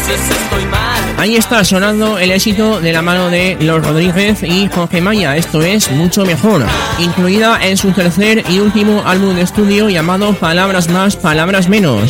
Ahí está sonando el éxito de la mano de Los Rodríguez y Jorge Maya, esto es Mucho Mejor, incluida en su tercer y último álbum de estudio llamado Palabras Más, Palabras Menos.